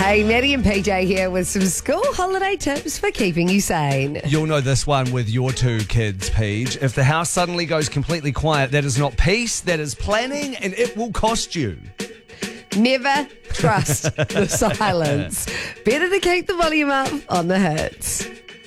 Hey, Maddie and PJ here with some school holiday tips for keeping you sane. You'll know this one with your two kids, Paige. If the house suddenly goes completely quiet, that is not peace, that is planning, and it will cost you. Never trust the silence. Better to keep the volume up on the hits.